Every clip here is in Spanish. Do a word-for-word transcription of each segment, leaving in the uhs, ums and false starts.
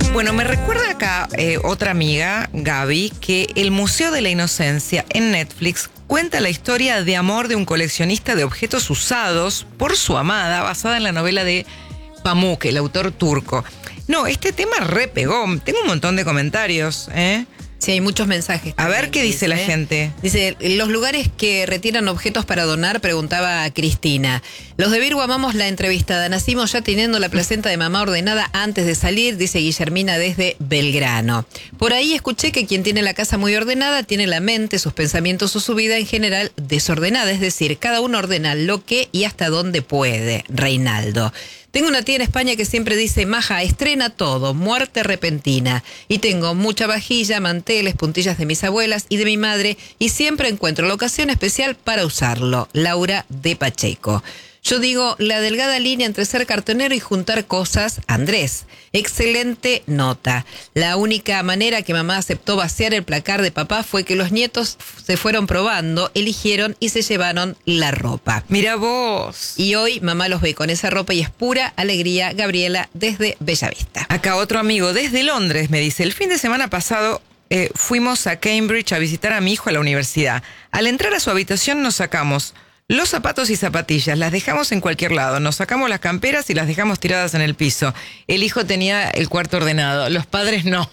Bueno, me recuerda acá eh, otra amiga, Gaby, que el Museo de la Inocencia en Netflix cuenta la historia de amor de un coleccionista de objetos usados por su amada, basada en la novela de Pamuk, el autor turco. No, este tema repegó. Tengo un montón de comentarios, ¿eh? Sí, hay muchos mensajes. A ver qué dice, dice la gente. Dice, los lugares que retiran objetos para donar, preguntaba a Cristina. Los de Virgo amamos la entrevistada. Nacimos ya teniendo la placenta de mamá ordenada antes de salir, dice Guillermina desde Belgrano. Por ahí escuché que quien tiene la casa muy ordenada tiene la mente, sus pensamientos o su vida en general desordenada. Es decir, cada uno ordena lo que y hasta dónde puede. Reinaldo. Tengo una tía en España que siempre dice, Maja, estrena todo, muerte repentina. Y tengo mucha vajilla, manteles, puntillas de mis abuelas y de mi madre, y siempre encuentro la ocasión especial para usarlo. Laura de Pacheco. Yo digo, la delgada línea entre ser cartonero y juntar cosas, Andrés. Excelente nota. La única manera que mamá aceptó vaciar el placar de papá fue que los nietos se fueron probando, eligieron y se llevaron la ropa. Mira vos. Y hoy mamá los ve con esa ropa y es pura alegría. Gabriela desde Bellavista. Acá otro amigo desde Londres me dice, el fin de semana pasado eh, fuimos a Cambridge a visitar a mi hijo a la universidad. Al entrar a su habitación nos sacamos los zapatos y zapatillas, las dejamos en cualquier lado, nos sacamos las camperas y las dejamos tiradas en el piso. El hijo tenía el cuarto ordenado, los padres no.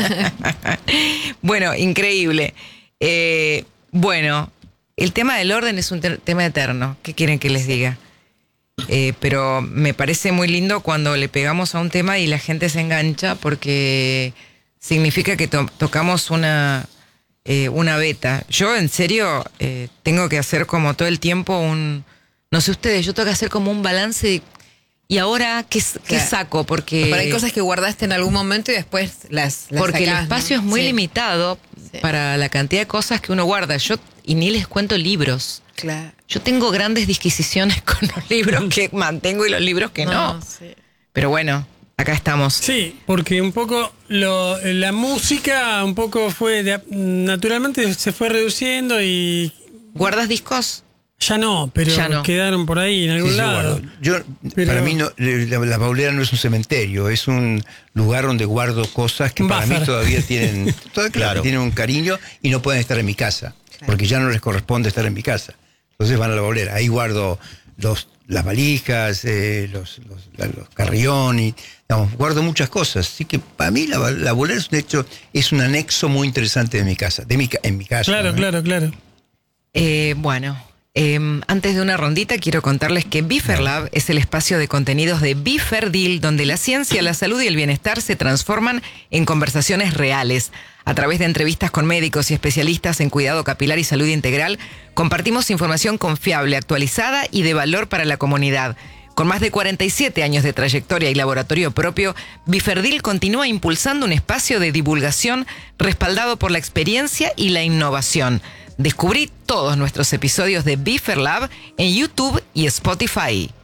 Bueno, increíble. Eh, bueno, el tema del orden es un te- tema eterno. ¿Qué quieren que les diga? Eh, pero me parece muy lindo cuando le pegamos a un tema y la gente se engancha porque significa que to- tocamos una... Eh, una beta. Yo en serio eh, tengo que hacer como todo el tiempo un, no sé ustedes, yo tengo que hacer como un balance de, y ahora qué, qué Claro. saco, porque Pero hay cosas que guardaste en algún momento y después las, las porque sacás, el espacio ¿no? es muy Sí. limitado Sí. para la cantidad de cosas que uno guarda. Yo y ni les cuento libros. Claro. Yo tengo grandes disquisiciones con los libros que mantengo y los libros que no. No, sí. Pero bueno, acá estamos. Sí, porque un poco lo, la música un poco fue de, naturalmente se fue reduciendo y ¿Guardas discos? ya no, pero Ya no. quedaron por ahí en algún Sí, sí, lado. guardo. Yo, Pero- para mí no, la, la baulera no es un cementerio, es un lugar donde guardo cosas que Un para buffer. mí todavía tienen, todavía, claro, tienen un cariño y no pueden estar en mi casa, porque ya no les corresponde estar en mi casa. Entonces van a la baulera. Ahí guardo los, las valijas, eh, los, los, los carriones, digamos, guardo muchas cosas. Así que para mí la, la baulera es un hecho, es un anexo muy interesante de mi casa, de mi, ca- en mi casa. Claro, ¿no? claro, claro. Eh, bueno, eh, antes de una rondita quiero contarles que Biferlab es el espacio de contenidos de Biferdil, donde la ciencia, la salud y el bienestar se transforman en conversaciones reales. A través de entrevistas con médicos y especialistas en cuidado capilar y salud integral, compartimos información confiable, actualizada y de valor para la comunidad. Con más de cuarenta y siete años de trayectoria y laboratorio propio, Biferdil continúa impulsando un espacio de divulgación respaldado por la experiencia y la innovación. Descubrí todos nuestros episodios de Biferlab en YouTube y Spotify.